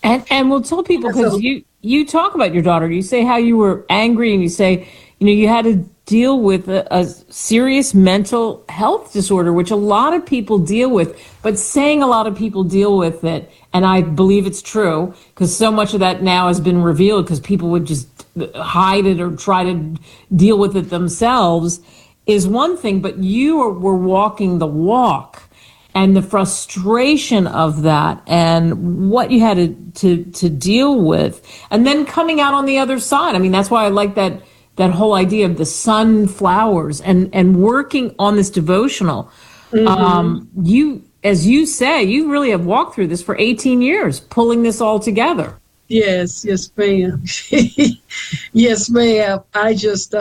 And we'll tell people, because So, you talk about your daughter. You say how you were angry, and you say, you had to deal with a serious mental health disorder, which a lot of people deal with. But saying a lot of people deal with it, and I believe it's true, because so much of that now has been revealed because people would just hide it or try to deal with it themselves, is one thing. But you were walking the walk. And the frustration of that and what you had to deal with, and then coming out on the other side. I mean, that's why I like that whole idea of the sunflowers and working on this devotional. You, as you say, you really have walked through this for 18 years, pulling this all together. yes, ma'am. Yes, ma'am. I just,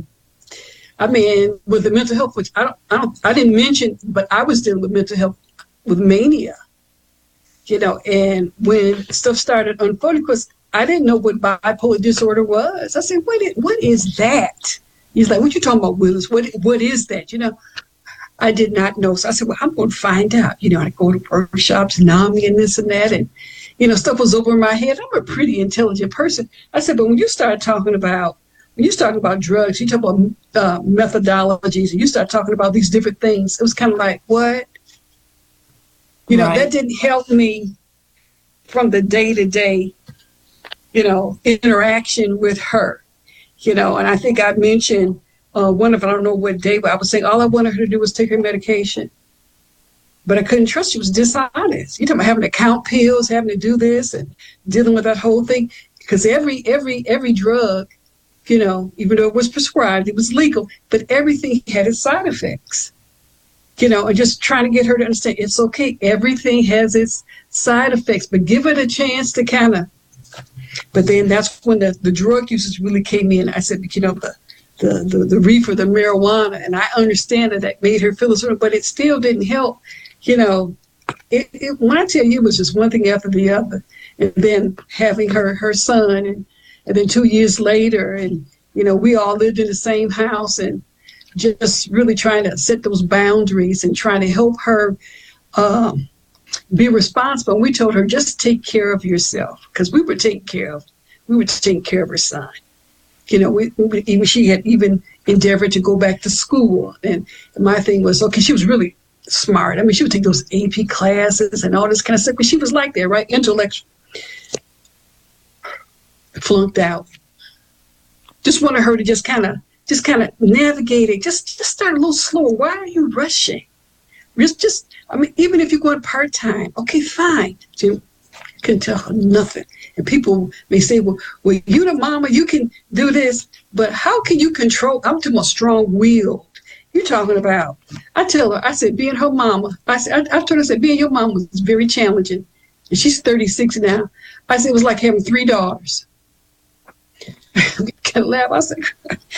with the mental health, which I didn't mention, but I was dealing with mental health with mania, and when stuff started unfolding, because I didn't know what bipolar disorder was. I said, what is that? He's like, what you talking about, Willis? What is that? I did not know. So I said, well, I'm going to find out. I go to workshops, NAMI and this and that. And, stuff was over my head. I'm a pretty intelligent person. I said, but when you start talking about drugs, you talk about methodologies, and you start talking about these different things, it was kind of like, what? Right. That didn't help me from the day-to-day, interaction with her, and I think I mentioned I don't know what day, but I was saying all I wanted her to do was take her medication. But I couldn't trust she was dishonest. You're talking about having to count pills, having to do this, and dealing with that whole thing. Because every drug, even though it was prescribed, it was legal, but everything had its side effects. And just trying to get her to understand it's okay. Everything has its side effects, but give it a chance to but then that's when the drug usage really came in. I said, the reefer, the marijuana, and I understand that made her feel a certain, but it still didn't help. When I tell you, it was just one thing after the other. And then having her son, and then 2 years later, and, we all lived in the same house, and just really trying to set those boundaries and trying to help her be responsible. And we told her, just take care of yourself, because we were taking care of her son. She had even endeavored to go back to school. And my thing was, okay, she was really smart. I mean, she would take those AP classes and all this kind of stuff, but she was like that, right? Intellectual. Flunked out. Just wanted her to just kind of navigate it. Just start a little slower. Why are you rushing? Even if you're going part-time, okay, fine. She couldn't tell her nothing. And people may say, well, you the mama, you can do this, but how can you control? I'm talking about strong-willed. You're talking about, I tell her, I said, being her mama, I told her, I said, being your mama was very challenging. And she's 36 now. I said, it was like having 3 daughters. We can laugh. I said,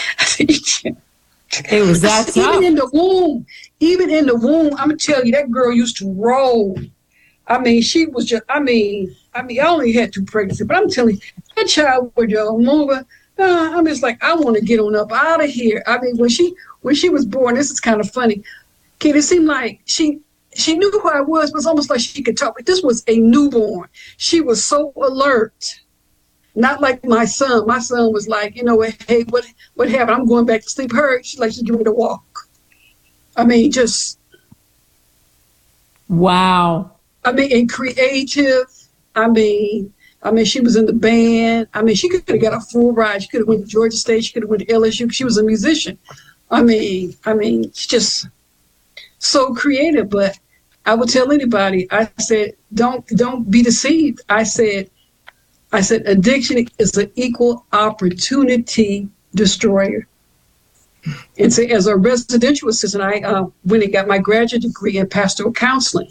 it was that tough. Even in the womb, I'm going to tell you, that girl used to roll. I mean, she was just, I only had 2 pregnancies, but I'm telling you, that child would move. I'm just like, I want to get on up out of here. I mean, when she was born, this is kind of funny. Okay, it seemed like she knew who I was, but it's almost like she could talk. But this was a newborn. She was so alert. Not like my son. My son was like, hey, what happened? I'm going back to sleep. She's like, she's giving me a walk. I mean, just. Wow. I mean, and creative. I mean, she was in the band. I mean, she could have got a full ride. She could have went to Georgia State. She could have went to LSU. She was a musician. I mean, she's just so creative. But I would tell anybody, I said, don't be deceived. I said, addiction is an equal opportunity destroyer. And so as a residential assistant, I went and got my graduate degree in pastoral counseling.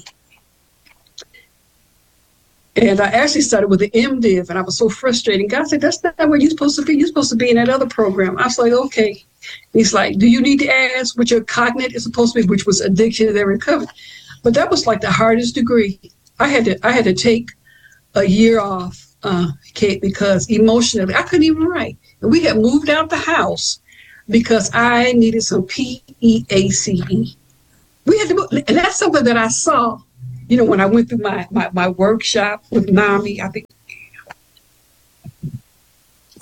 And I actually started with the MDiv, and I was so frustrated. God said, that's not where you're supposed to be. You're supposed to be in that other program. I was like, okay. He's like, do you need to ask what your cognate is supposed to be, which was addiction and recovery? But that was like the hardest degree. I had to take a year off, Kate, because emotionally I couldn't even write. And we had moved out the house because I needed some PEACE. We had to move, and that's something that I saw, when I went through my workshop with NAMI. I think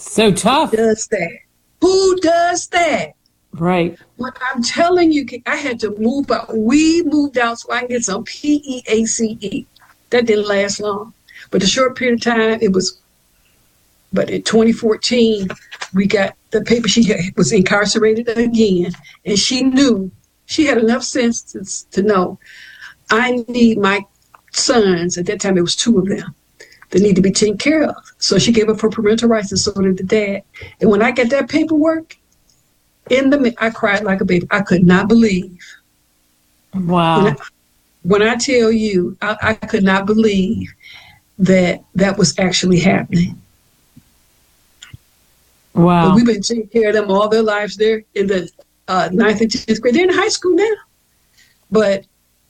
So tough. Who does that? Who does that? Right. But I'm telling you, I had to move out. We moved out so I can get some PEACE. That didn't last long. But a short period of time, it was. But in 2014, we got the paper. She was incarcerated again. And she knew, she had enough sense to know, I need my sons, at that time it was 2 of them, that need to be taken care of. So she gave up her parental rights, and so did the dad. And when I got that paperwork, I cried like a baby. I could not believe. Wow. When I tell you, I could not believe that was actually happening. Wow. But we've been taking care of them all their lives. They're in the 9th and 10th grade. They're in high school now. But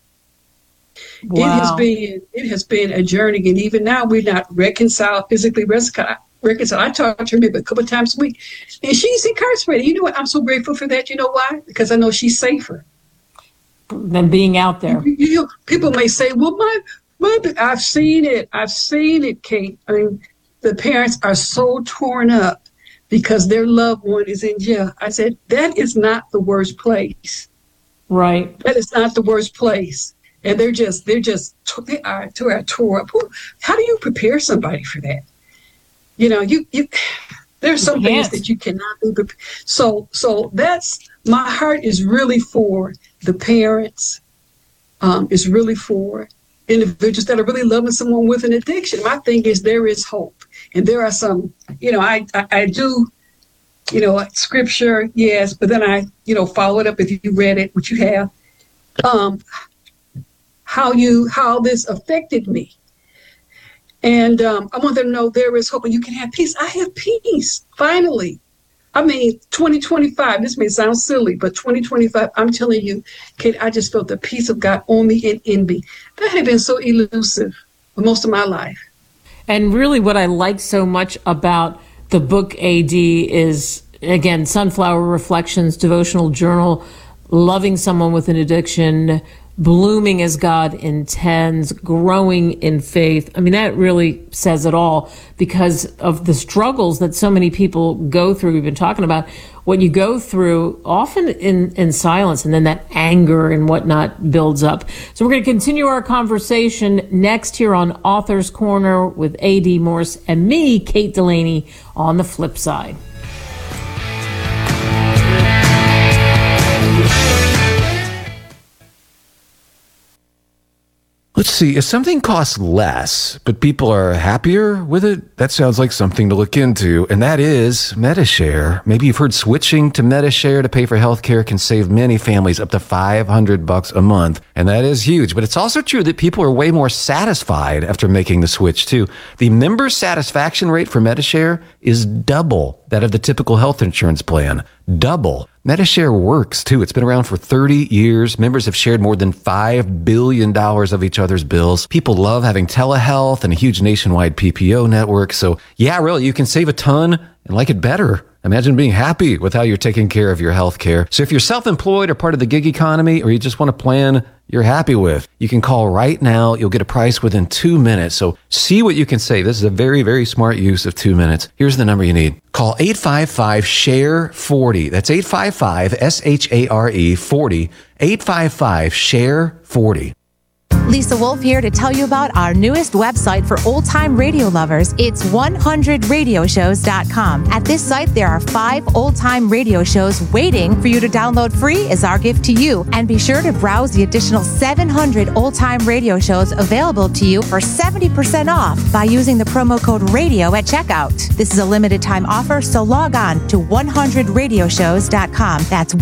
wow. it has been a journey. And even now, we're not physically reconciled. I talk to her maybe a couple of times a week. And she's incarcerated. You know what? I'm so grateful for that. You know why? Because I know she's safer than being out there. People may say, well, I've seen it, Kate. I mean, the parents are so torn up because their loved one is in jail. I said, that is not the worst place. Right. That is not the worst place. And they are tore up. How do you prepare somebody for that? You know, there's some things that you cannot do. So that's, my heart is really for the parents. It's really for individuals that are really loving someone with an addiction. My thing is, there is hope. And there are some, I do, scripture, yes, but then I, follow it up if you read it, which you have, how this affected me. And I want them to know there is hope and you can have peace. I have peace, finally. I mean, 2025, this may sound silly, but 2025, I'm telling you, Kate, I just felt the peace of God on me and in me. That had been so elusive for most of my life. And really what I like so much about the book AD is, again, Sunflower Reflections, devotional journal, loving someone with an addiction, blooming as God intends, growing in faith. I mean, that really says it all because of the struggles that so many people go through. We've been talking about what you go through often in silence, and then that anger and whatnot builds up. So we're going to continue our conversation next here on Author's Corner with A.D. Morse and me, Kate Delaney, on the flip side. Let's see, if something costs less, but people are happier with it, that sounds like something to look into, and that is Medi-Share. Maybe you've heard switching to Medi-Share to pay for healthcare can save many families up to $500 a month, and that is huge. But it's also true that people are way more satisfied after making the switch, too. The member satisfaction rate for Medi-Share is double that of the typical health insurance plan. Double. Medi-Share works, too. It's been around for 30 years. Members have shared more than $5 billion of each other's bills. People love having telehealth and a huge nationwide PPO network. So, yeah, really, you can save a ton and like it better. Imagine being happy with how you're taking care of your health care. So if you're self-employed or part of the gig economy, or you just want a plan you're happy with, you can call right now. You'll get a price within 2 minutes. So see what you can save. This is a very, very smart use of 2 minutes. Here's the number you need. Call 855-SHARE-40. That's 855-SHARE 40. 855-SHARE 40. Lisa Wolf here to tell you about our newest website for old-time radio lovers. It's 100radioshows.com. At this site, there are 5 old-time radio shows waiting for you to download free as our gift to you. And be sure to browse the additional 700 old-time radio shows available to you for 70% off by using the promo code RADIO at checkout. This is a limited-time offer, so log on to 100radioshows.com. That's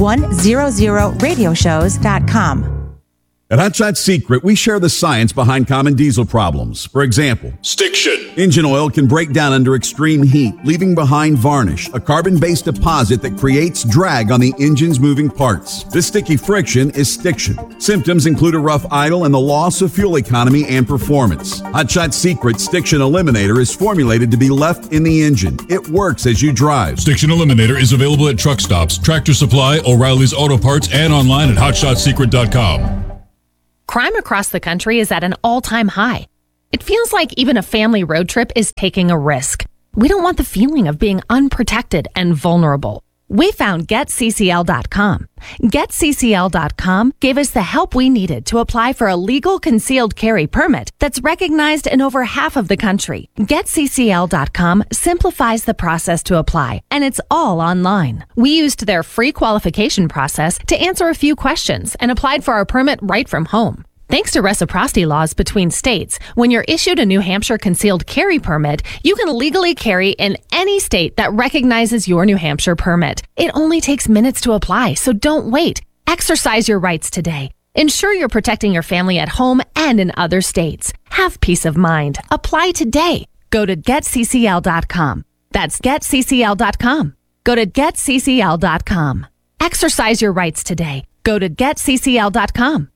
100radioshows.com. At Hot Shot Secret, we share the science behind common diesel problems. For example, stiction. Engine oil can break down under extreme heat, leaving behind varnish, a carbon-based deposit that creates drag on the engine's moving parts. This sticky friction is stiction. Symptoms include a rough idle and the loss of fuel economy and performance. Hot Shot Secret Stiction Eliminator is formulated to be left in the engine. It works as you drive. Stiction Eliminator is available at truck stops, Tractor Supply, O'Reilly's Auto Parts, and online at HotShotSecret.com. Crime across the country is at an all-time high. It feels like even a family road trip is taking a risk. We don't want the feeling of being unprotected and vulnerable. We found GetCCL.com. GetCCL.com gave us the help we needed to apply for a legal concealed carry permit that's recognized in over half of the country. GetCCL.com simplifies the process to apply, and it's all online. We used their free qualification process to answer a few questions and applied for our permit right from home. Thanks to reciprocity laws between states, when you're issued a New Hampshire concealed carry permit, you can legally carry in any state that recognizes your New Hampshire permit. It only takes minutes to apply, so don't wait. Exercise your rights today. Ensure you're protecting your family at home and in other states. Have peace of mind. Apply today. Go to GetCCL.com. That's GetCCL.com. Go to GetCCL.com. Exercise your rights today. Go to GetCCL.com.